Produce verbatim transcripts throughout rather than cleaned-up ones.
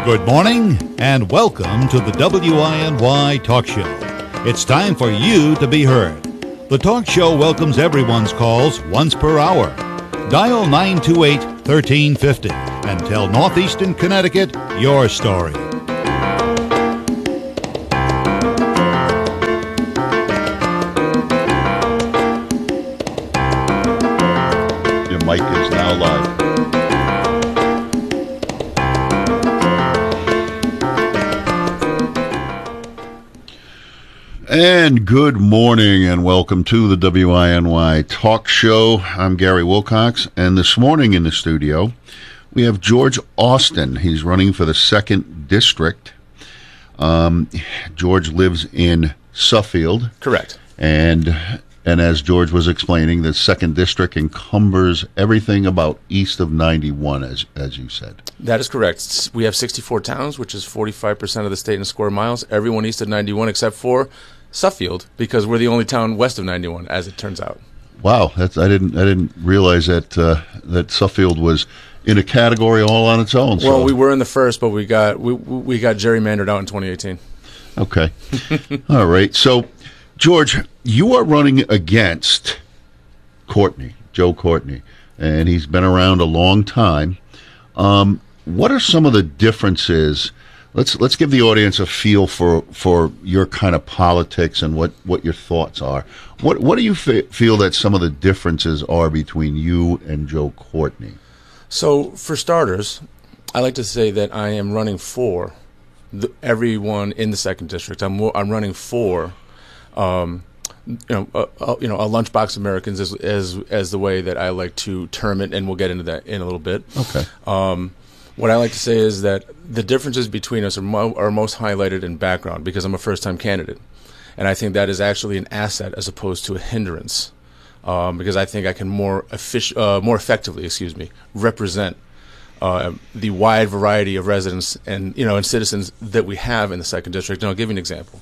Good morning and welcome to the W I N Y Talk Show. It's time for you to be heard. The talk show welcomes everyone's calls once per hour. Dial nine two eight, one three five zero and tell Northeastern Connecticut your story. Your mic is now live. And good morning and welcome to the W I N Y Talk Show. I'm Gary Wilcox, and this morning in the studio we have George Austin. He's running for the second district. Um, George lives in Suffield. Correct. And and as George was explaining, the second district encumbers everything about east of ninety-one, as as you said. That is correct. We have sixty-four towns, which is forty-five percent of the state in square miles. Everyone east of ninety-one except for Suffield, because we're the only town west of ninety-one, as it turns out. Wow, that's I didn't I didn't realize that uh, that Suffield was in a category all on its own. Well, so. we were in the first, but we got we we got gerrymandered out in twenty eighteen. Okay, all right. So, George, you are running against Courtney, Joe Courtney, and he's been around a long time. Um, what are some of the differences? Let's let's give the audience a feel for, for your kind of politics and what, what your thoughts are. What what do you f- feel that some of the differences are between you and Joe Courtney? So, for starters, I like to say that I am running for the, everyone in the second district. I'm I'm running for, um, you know, uh, uh, you know, a lunchbox Americans as as as the way that I like to term it, and we'll get into that in a little bit. Okay. Um, What I like to say is that the differences between us are, mo- are most highlighted in background, because I'm a first-time candidate. And I think that is actually an asset as opposed to a hindrance, um, because I think I can more effic- uh, more effectively, excuse me, represent uh, the wide variety of residents and, you know, and citizens that we have in the second district. And I'll give you an example.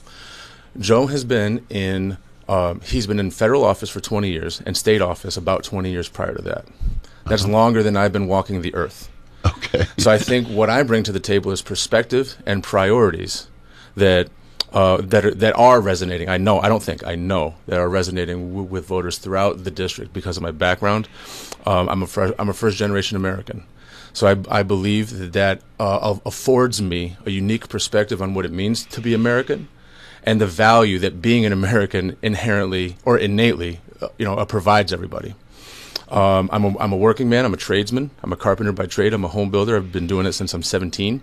Joe has been in um, he's been in federal office for twenty years and state office about twenty years prior to that. That's uh-huh. longer than I've been walking the earth. Okay. So I think what I bring to the table is perspective and priorities that uh, that are, that are resonating. I know, I don't think, I know that are resonating w- with voters throughout the district because of my background. Um, I'm a fr- I'm a first generation American, so I I believe that that uh, affords me a unique perspective on what it means to be American, and the value that being an American inherently or innately, uh, you know, uh, provides everybody. Um, I'm a, I'm a working man. I'm a tradesman. I'm a carpenter by trade. I'm a home builder. I've been doing it since I'm seventeen.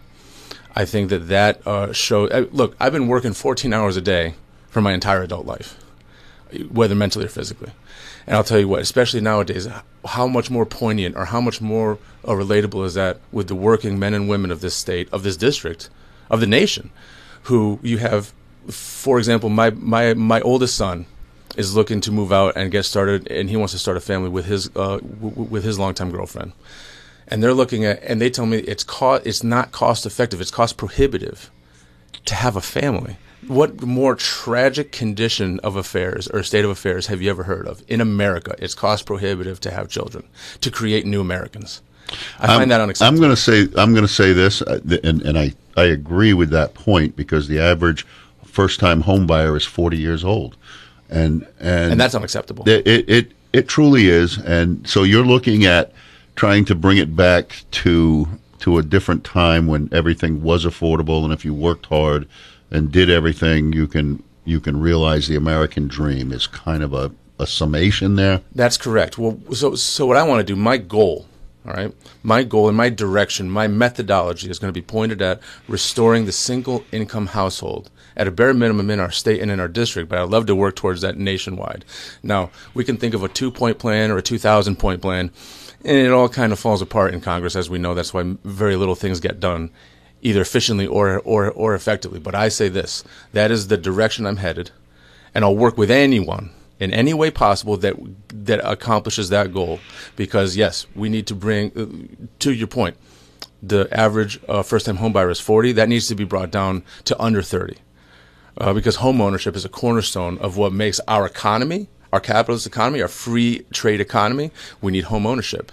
I think that that uh, shows. Uh, look, I've been working fourteen hours a day for my entire adult life, whether mentally or physically. And I'll tell you what, especially nowadays, how much more poignant or how much more uh, relatable is that with the working men and women of this state, of this district, of the nation, who you have, for example, my my my oldest son is looking to move out and get started, and he wants to start a family with his uh, w- with his longtime girlfriend. And they're looking at, and they tell me it's co- it's not cost effective, it's cost prohibitive to have a family. What more tragic condition of affairs or state of affairs have you ever heard of? In America, it's cost prohibitive to have children, to create new Americans. I find I'm, that unacceptable. I'm going to say I'm going to say this, uh, th- and, and I, I agree with that point, because the average first-time home buyer is forty years old. And, and and that's unacceptable. It, it it it truly is, and so you're looking at trying to bring it back to to a different time when everything was affordable, and if you worked hard and did everything, you can you can realize the American dream is kind of a, a summation there. That's correct. Well, so so what I want to do, my goal, all right, my goal and my direction, my methodology is going to be pointed at restoring the single income household at a bare minimum in our state and in our district, but I'd love to work towards that nationwide. Now, we can think of a two-point plan or a two thousand point plan, and it all kind of falls apart in Congress, as we know. That's why very little things get done, either efficiently or, or, or effectively. But I say this, that is the direction I'm headed, and I'll work with anyone in any way possible that that accomplishes that goal. Because, yes, we need to bring, uh, to your point, the average uh, first-time homebuyer is forty. That needs to be brought down to under thirty. Uh, because home ownership is a cornerstone of what makes our economy, our capitalist economy, our free trade economy. We need home ownership.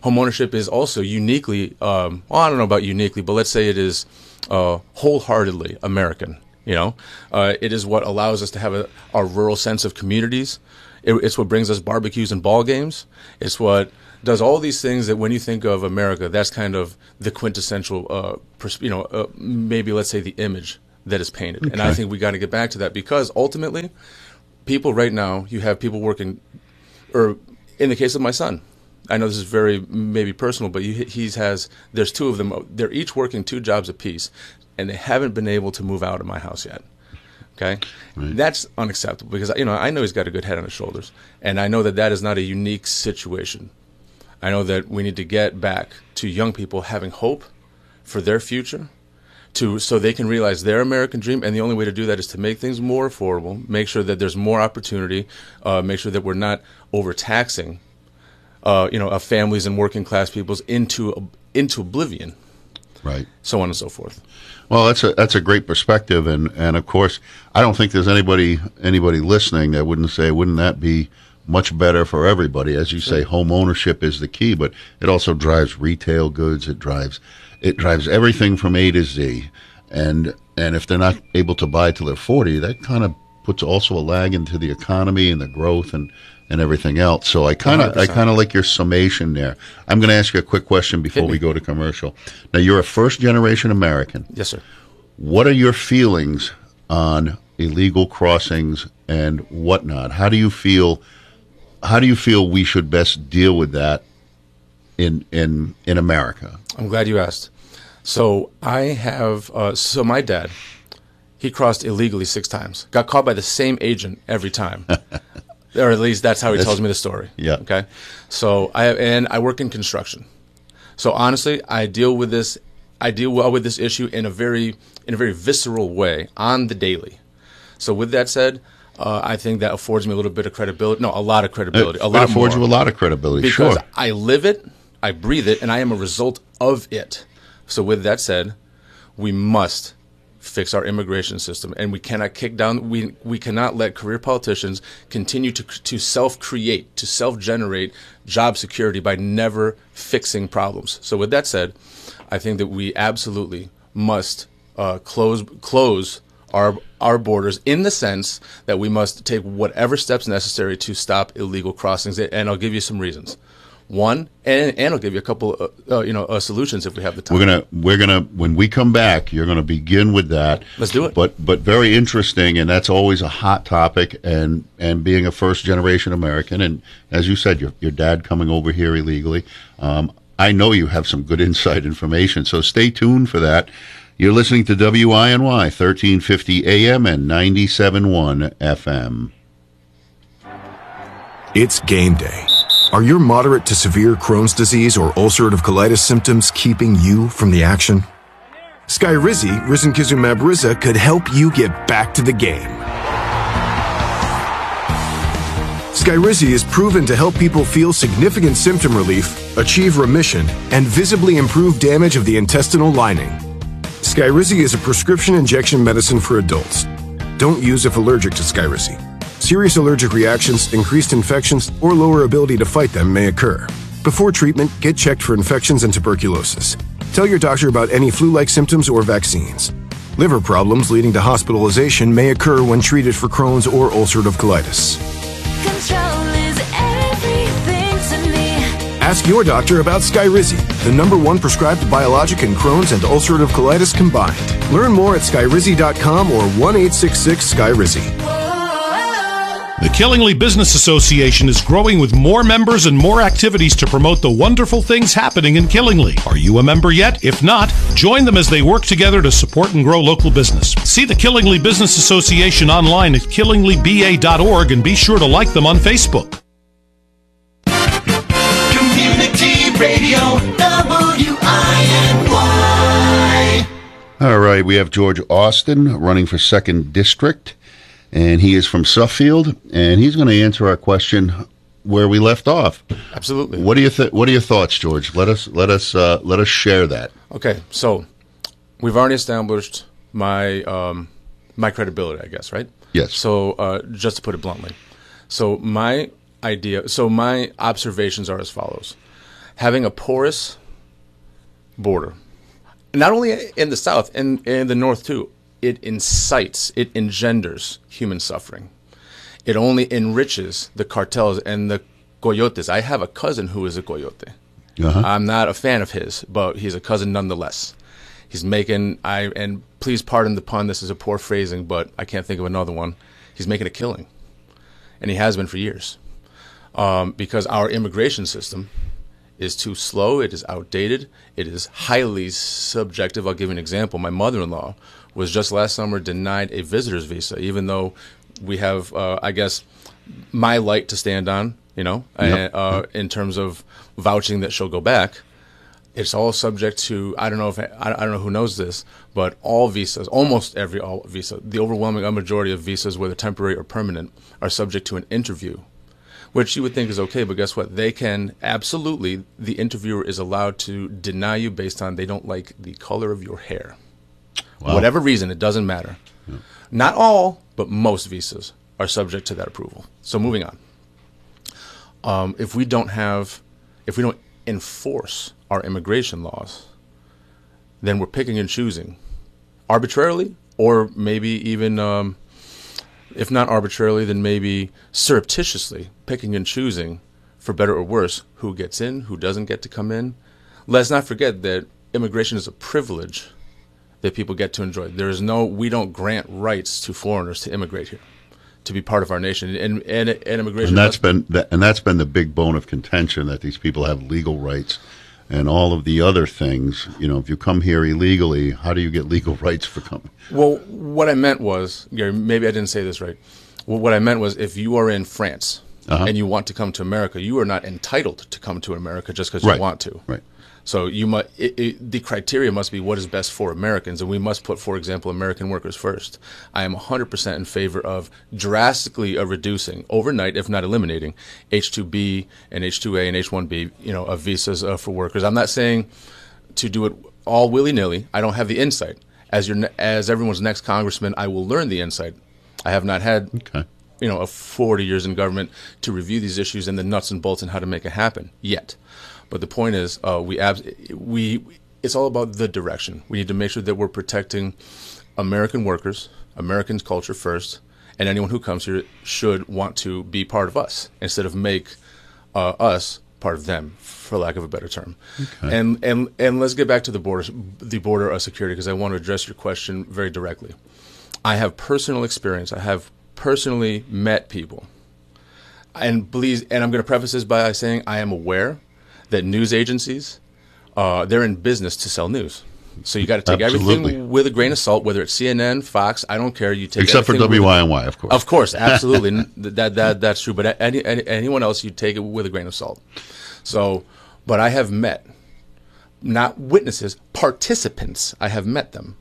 home ownership is also uniquely, um, well, I don't know about uniquely, but let's say it is uh, wholeheartedly American. You know, uh, it is what allows us to have a, a rural sense of communities. It, it's what brings us barbecues and ball games. It's what does all these things that when you think of America, that's kind of the quintessential, uh, pers- you know, uh, maybe let's say the image that is painted. Okay. And I think we got to get back to that because ultimately, people right now, you have people working, or in the case of my son, I know this is very maybe personal, but you, he's has, there's two of them. They're each working two jobs apiece, and they haven't been able to move out of my house yet. Okay, right. That's unacceptable because you know I know he's got a good head on his shoulders, and I know that that is not a unique situation. I know that we need to get back to young people having hope for their future, to so they can realize their American dream, and the only way to do that is to make things more affordable, make sure that there's more opportunity, uh, make sure that we're not overtaxing, uh, you know, uh, families and working class peoples into into oblivion. Right. So on and so forth. Well, that's a that's a great perspective, and, and of course, I don't think there's anybody anybody listening that wouldn't say, wouldn't that be much better for everybody? As you Sure. say, home ownership is the key, but it also drives retail goods. It drives it drives everything from A to Z, and and if they're not able to buy till they're forty, that kind of puts also a lag into the economy and the growth and. and everything else. So I kind of I kind of like your summation there. I'm going to ask you a quick question before we go to commercial. Now, you're a first-generation American. Yes, sir. What are your feelings on illegal crossings and whatnot? How do you feel? How do you feel we should best deal with that in in in America? I'm glad you asked. So I have. Uh, so my dad, he crossed illegally six times. Got caught by the same agent every time. Or at least that's how he That's, tells me the story. Yeah. Okay. So I and I work in construction. So honestly, I deal with this. I deal well with this issue in a very in a very visceral way on the daily. So with that said, uh, I think that affords me a little bit of credibility. No, a lot of credibility. It, a lot it affords more. you a lot of credibility. Because Sure. I live it, I breathe it, and I am a result of it. So with that said, we must fix our immigration system, and we cannot kick down. We we cannot let career politicians continue to to self-create, to self-generate job security by never fixing problems. So, with that said, I think that we absolutely must uh, close close our our borders in the sense that we must take whatever steps necessary to stop illegal crossings. And I'll give you some reasons. One, and, and I'll give you a couple, uh, uh, you know, uh, solutions if we have the time. We're gonna, we're gonna, when we come back, you're gonna begin with that. Let's do it. But, but very interesting, and that's always a hot topic. And, and being a first generation American, and as you said, your your dad coming over here illegally. Um, I know you have some good inside information, so stay tuned for that. You're listening to W I N Y thirteen fifty A M and ninety-seven point one F M. It's game day. Are your moderate to severe Crohn's disease or ulcerative colitis symptoms keeping you from the action? Skyrizi, risankizumab Riza, could help you get back to the game. Skyrizi is proven to help people feel significant symptom relief, achieve remission, and visibly improve damage of the intestinal lining. Skyrizi is a prescription injection medicine for adults. Don't use if allergic to Skyrizi. Serious allergic reactions, increased infections, or lower ability to fight them may occur. Before treatment, get checked for infections and tuberculosis. Tell your doctor about any flu-like symptoms or vaccines. Liver problems leading to hospitalization may occur when treated for Crohn's or ulcerative colitis. Control is everything to me. Ask your doctor about Skyrizi, the number one prescribed biologic in Crohn's and ulcerative colitis combined. Learn more at skyrizi dot com or one eight six six Skyrizi. The Killingly Business Association is growing with more members and more activities to promote the wonderful things happening in Killingly. Are you a member yet? If not, join them as they work together to support and grow local business. See the Killingly Business Association online at killingly b a dot org and be sure to like them on Facebook. Community Radio, W I N Y. All right, we have George Austin running for second District. And he is from Suffield, and he's going to answer our question where we left off. Absolutely. What do you th- What are your thoughts, George? Let us let us uh, let us share that. Okay, so we've already established my um, my credibility, I guess, right? Yes. So uh, just to put it bluntly, so my idea, so my observations are as follows: having a porous border, not only in the South, and in the North too, it incites, it engenders human suffering. It only enriches the cartels and the coyotes. I have a cousin who is a coyote. Uh-huh. I'm not a fan of his, but he's a cousin nonetheless. He's making, I and please pardon the pun, this is a poor phrasing, but I can't think of another one. He's making a killing, and he has been for years, um, because our immigration system is too slow, it is outdated, it is highly subjective. I'll give you an example. My mother-in-law was just last summer denied a visitor's visa, even though we have, uh, I guess, my light to stand on, you know, Yep. uh, uh, in terms of vouching that she'll go back. It's all subject to, I don't know if, I, I don't know who knows this, but all visas, almost every all visa, the overwhelming majority of visas, whether temporary or permanent, are subject to an interview, which you would think is okay, but guess what? They can, absolutely, the interviewer is allowed to deny you based on they don't like the color of your hair. Wow. Whatever reason, it doesn't matter. Yeah. Not all, but most visas are subject to that approval. So moving on. Um, if we don't have, if we don't enforce our immigration laws, then we're picking and choosing arbitrarily, or maybe even, um, if not arbitrarily, then maybe surreptitiously picking and choosing, for better or worse, who gets in, who doesn't get to come in. Let's not forget that immigration is a privilege that people get to enjoy. There is no, we don't grant rights to foreigners to immigrate here, to be part of our nation, and and, and immigration. And that's been that, and that's been the big bone of contention, that these people have legal rights, and all of the other things. You know, if you come here illegally, how do you get legal rights for coming? Well, what I meant was, Gary, maybe I didn't say this right. Well, what I meant was, if you are in France uh-huh. and you want to come to America, you are not entitled to come to America just because right. you want to. Right. So you must, it, it, the criteria must be what is best for Americans, and we must put, for example, American workers first. I am one hundred percent in favor of drastically uh, reducing, overnight, if not eliminating, H two B and H two A and H one B, you know, of visas uh, for workers. I'm not saying to do it all willy-nilly. I don't have the insight. As your, as everyone's next congressman, I will learn the insight. I have not had, okay. you know, a forty years in government to review these issues and the nuts and bolts and how to make it happen yet. But the point is, uh, we abs- we it's all about the direction. We need to make sure that we're protecting American workers, Americans' culture first, and anyone who comes here should want to be part of us instead of make uh, us part of them, for lack of a better term. Okay. And and and let's get back to the border, the border of security, because I want to address your question very directly. I have personal experience. I have personally met people, and please, and I'm going to preface this by saying I am aware that news agencies, uh, they're in business to sell news. So you got to take Absolutely. everything with a grain of salt, whether it's C N N, Fox, I don't care. You take except for W Y N Y, of course. Of course, absolutely, that that that's true. But any, any, anyone else, you take it with a grain of salt. So, but I have met, not witnesses, participants. I have met them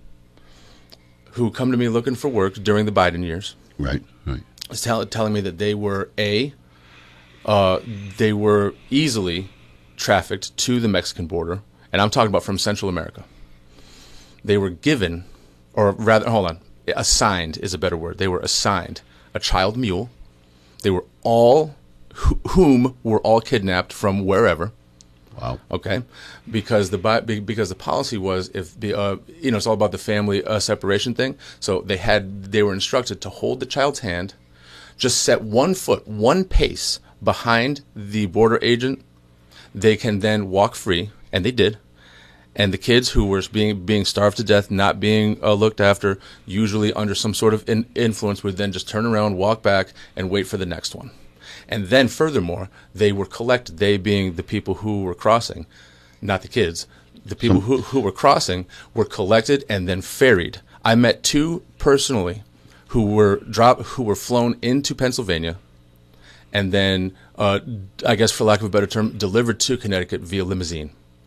who come to me looking for work during the Biden years. Right, right. Tell, telling me that they were a, uh, they were easily trafficked to the Mexican border, and I'm talking about from Central America. They were given, or rather, hold on, assigned is a better word. They were assigned a child mule. They were all, wh- whom were all kidnapped from wherever. Wow. Okay, because the because the policy was, if the uh, you know, it's all about the family uh, separation thing. So they had they were instructed to hold the child's hand, just set one foot, one pace behind the border agent. They can then walk free, and they did. And the kids who were being being starved to death, not being uh, looked after, usually under some sort of in- influence, would then just turn around, walk back, and wait for the next one. And then, furthermore, they were collected, they being the people who were crossing, not the kids. The people who, who were crossing were collected and then ferried. I met two personally who were drop, who were flown into Pennsylvania and then, uh, I guess for lack of a better term, delivered to Connecticut via limousine.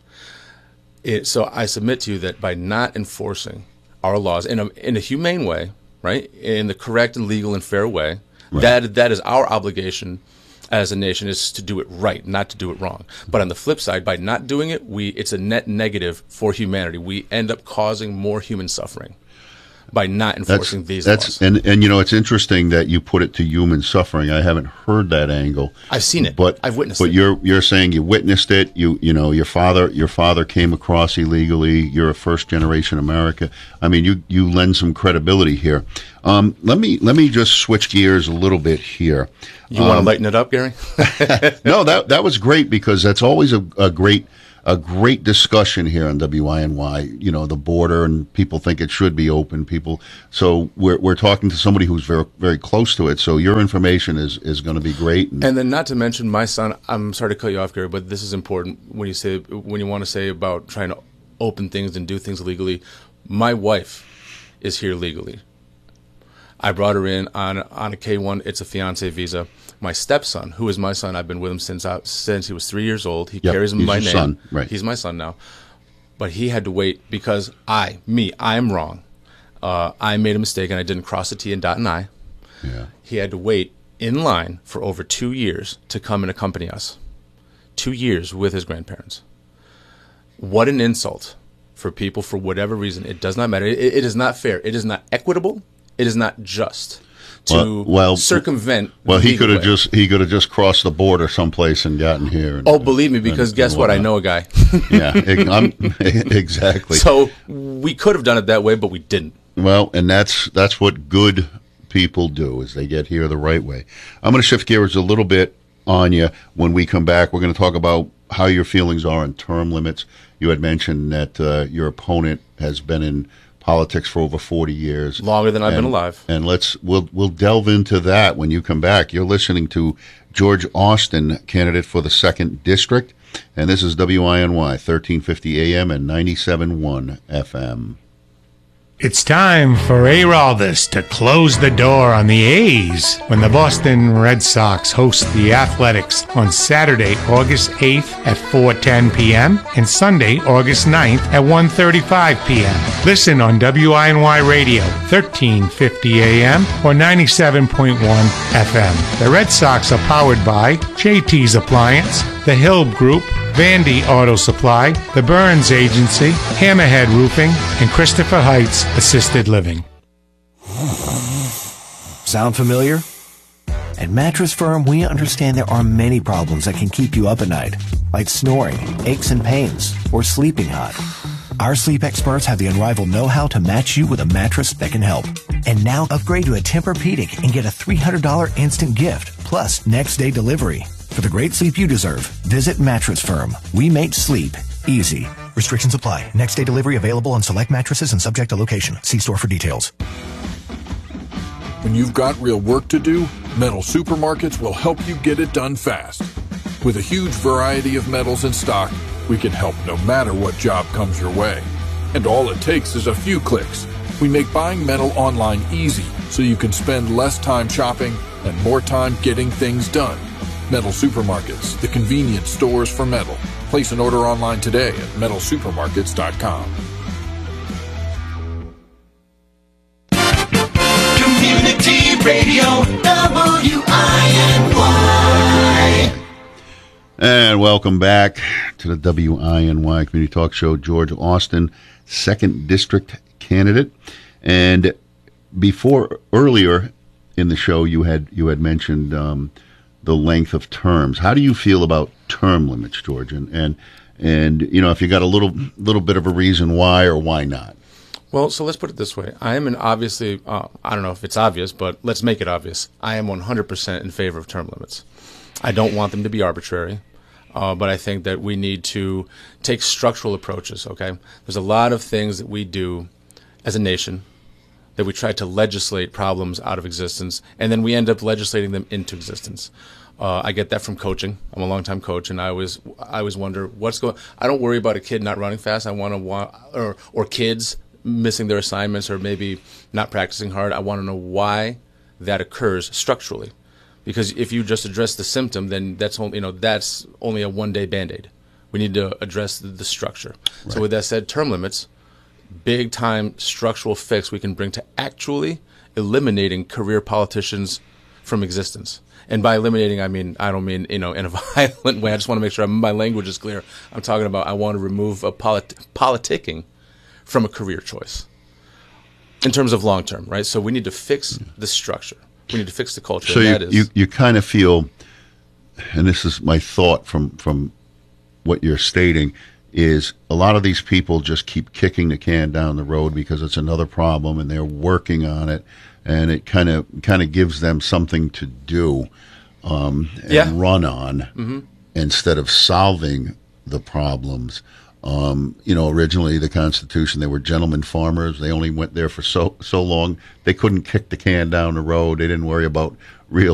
It, so I submit to you that by not enforcing our laws in a, in a humane way, right, in the correct and legal and fair way, right. that that is our obligation as a nation, is to do it right, not to do it wrong. But on the flip side, by not doing it, we it's a net negative for humanity. We end up causing more human suffering by not enforcing that's, these that's, laws. And, and, you know, it's interesting that you put it to human suffering. I haven't heard that angle. I've seen it. But, I've witnessed but it. But you're, you're saying you witnessed it. You, you know, your father, your father came across illegally. You're a first generation American. I mean, you, you lend some credibility here. Um, let me, let me just switch gears a little bit here. You want to Um, lighten it up, Gary? No, that, that was great, because that's always a, a great, a great discussion here on W I N Y, you know, the border, and people think it should be open. People, so we're we're talking to somebody who's very very close to it. So your information is, is going to be great. And, And then, not to mention, my son. I'm sorry to cut you off, Gary, but this is important when you say when you want to say about trying to open things and do things legally. My wife is here legally. I brought her in on on a K one. It's a fiancé visa. My stepson, who is my son, I've been with him since I, since he was three years old. He Yep, carries he's my your name. son, right. He's my son now. But he had to wait because I, me, I am wrong. Uh, I made a mistake and I didn't cross the T and dot an I. yeah. He had to wait in line for over two years to come and accompany us. Two years with his grandparents. What an insult for people for whatever reason. It does not matter. It, it is not fair. It is not equitable. It is not just to Well- well, circumvent. Well, the he legal could have way. just he could have just crossed the border someplace and gotten here. And, Oh, believe me, because and- guess and what? I whatnot. know a guy. Yeah, ex- I'm, exactly. So we could have done it that way, but we didn't. Well, and that's that's what good people do, is they get here the right way. I'm going to shift gears a little bit on you. When we come back, we're going to talk about how your feelings are on term limits. You had mentioned that uh, your opponent has been in politics for over forty years, Longer than I've and, been alive. And let's we'll we'll delve into that when you come back. You're listening to George Austin, candidate for the second district, and this is W I N Y thirteen fifty A M and ninety-seven point one F M. It's time for Araldus to close the door on the A's when the Boston Red Sox host the Athletics on Saturday, August eighth at four ten p.m. and Sunday, August ninth at one thirty-five p.m. Listen on W I N Y Radio, thirteen fifty A M or ninety-seven point one F M. The Red Sox are powered by J T's Appliance, the Hill Group, Vandy Auto Supply, the Burns Agency, Hammerhead Roofing, and Christopher Heights Assisted Living. Sound familiar? At Mattress Firm, we understand there are many problems that can keep you up at night, like snoring, aches and pains, or sleeping hot. Our sleep experts have the unrivaled know-how to match you with a mattress that can help. And now upgrade to a Tempur-Pedic and get a three hundred dollars instant gift, plus next-day delivery. For the great sleep you deserve, visit Mattress Firm. We make sleep easy. Restrictions apply. Next day delivery available on select mattresses and subject to location. See store for details. When you've got real work to do, Metal Supermarkets will help you get it done fast. With a huge variety of metals in stock, we can help no matter what job comes your way. And all it takes is a few clicks. We make buying metal online easy so you can spend less time shopping and more time getting things done. Metal Supermarkets, the convenience stores for metal. Place an order online today at metal supermarkets dot com. Community Radio, W I N Y. And welcome back to the W I N Y Community Talk Show. George Austin, second district candidate. And before, earlier in the show, you had you had mentioned um, the length of terms. How do you feel about term limits, George? And, and and you know, if you got a little little bit of a reason why or why not. Well, so let's put it this way. I am an obviously, uh, I don't know if it's obvious, but let's make it obvious. I am one hundred percent in favor of term limits. I don't want them to be arbitrary, uh, but I think that we need to take structural approaches, okay? There's a lot of things that we do as a nation that we try to legislate problems out of existence, and then we end up legislating them into existence. Uh, I get that from coaching. I'm a long-time coach, and I always, I always wonder what's going. I don't worry about a kid not running fast. I want to want or or kids missing their assignments or maybe not practicing hard. I want to know why that occurs structurally, because if you just address the symptom, then that's only, you know that's only a one-day Band-Aid. We need to address the, the structure. Right. So with that said, term limits, big-time structural fix we can bring to actually eliminating career politicians from existence. And by eliminating, I mean, I don't mean, you know, in a violent way. I just want to make sure my language is clear. I'm talking about I want to remove a polit- politicking from a career choice. in terms of long term, right? So we need to fix the structure. We need to fix the culture. So and you, that is, you you kind of feel, and this is my thought from from what you're stating, is a lot of these people just keep kicking the can down the road because it's another problem, and they're working on it, and it kind of kind of gives them something to do um, and Yeah. run on Mm-hmm. instead of solving the problems. Um, you know, originally the Constitution, they were gentlemen farmers. They only went there for so so long. They couldn't kick the can down the road. They didn't worry about real